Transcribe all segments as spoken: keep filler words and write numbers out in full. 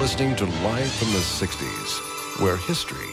listening to Live from the sixties, where history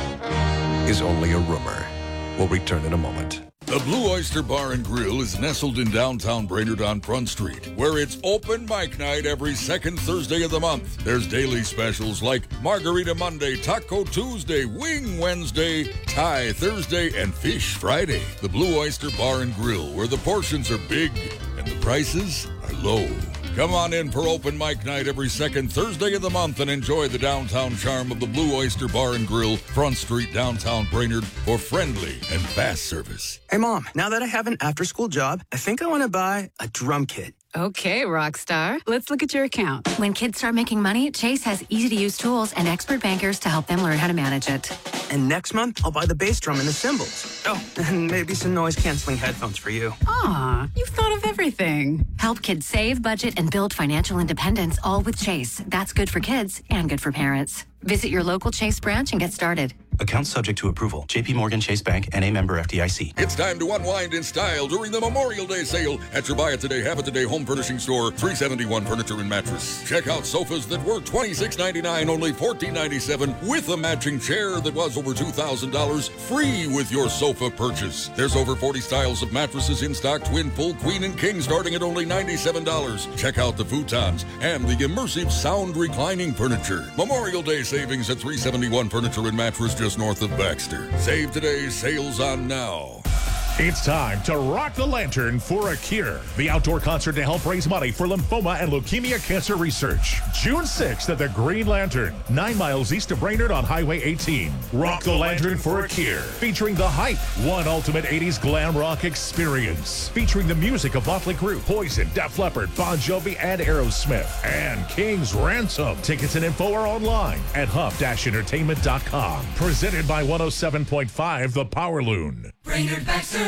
is only a rumor. We'll return in a moment. The Blue Oyster Bar and Grill is nestled in downtown Brainerd on Front Street, where it's open mic night every second Thursday of the month. There's daily specials like Margarita Monday, Taco Tuesday, Wing Wednesday, Thai Thursday, and Fish Friday. The Blue Oyster Bar and Grill, where the portions are big and the prices are low. Come on in for open mic night every second Thursday of the month and enjoy the downtown charm of the Blue Oyster Bar and Grill, Front Street, downtown Brainerd, for friendly and fast service. Hey, Mom, now that I have an after-school job, I think I want to buy a drum kit. Okay, Rockstar. Let's look at your account. When kids start making money, Chase has easy-to-use tools and expert bankers to help them learn how to manage it. And next month, I'll buy the bass drum and the cymbals. Oh, and maybe some noise-canceling headphones for you. Aw, you've thought of everything. Help kids save, budget, and build financial independence, all with Chase. That's good for kids and good for parents. Visit your local Chase branch and get started. Account subject to approval. J P Morgan Chase Bank, N A member F D I C. It's time to unwind in style during the Memorial Day sale at your Buy It Today, Have It Today home furnishing store, three seventy-one Furniture and Mattress. Check out sofas that were twenty-six ninety-nine, only fourteen ninety-seven, with a matching chair that was over two thousand dollars, free with your sofa purchase. There's over forty styles of mattresses in stock, twin, full, queen, and king, starting at only ninety-seven dollars. Check out the futons and the immersive sound reclining furniture. Memorial Day savings at three seventy-one Furniture and Mattress, just north of Baxter. Save today, sales on now. It's time to rock the lantern for a cure. The outdoor concert to help raise money for lymphoma and leukemia cancer research. June sixth at the Green Lantern, nine miles east of Brainerd on Highway eighteen. Rock the lantern for a cure. Featuring The Hype, one ultimate eighties glam rock experience. Featuring the music of Motley Crue, Poison, Def Leppard, Bon Jovi, and Aerosmith. And King's Ransom. Tickets and info are online at huff dash entertainment dot com. Presented by one oh seven point five The Power Loon. Brainerd Baxter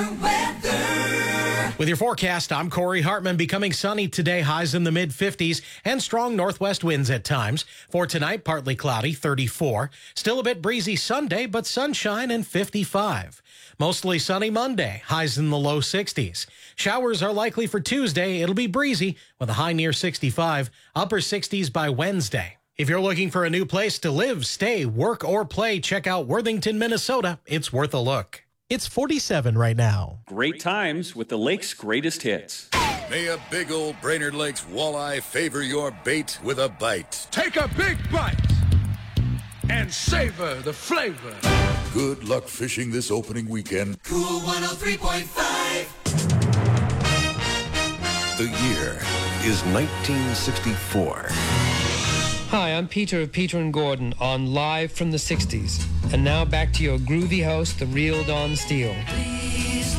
weather. With your forecast, I'm Corey Hartman. Becoming sunny today, highs in the mid fifties and strong northwest winds at times. For tonight, partly cloudy, thirty-four. Still a bit breezy Sunday, but sunshine and fifty-five. Mostly sunny Monday, highs in the low sixties. Showers are likely for Tuesday. It'll be breezy with a high near sixty-five, upper sixties by Wednesday. If you're looking for a new place to live, stay, work, or play, check out Worthington, Minnesota. It's worth a look. It's forty-seven right now. Great times with the lake's greatest hits. May a big old Brainerd Lakes walleye favor your bait with a bite. Take a big bite and savor the flavor. Good luck fishing this opening weekend. Cool one oh three point five. The year is nineteen sixty-four. Hi, I'm Peter of Peter and Gordon on Live from the sixties. And now back to your groovy host, the real Don Steele.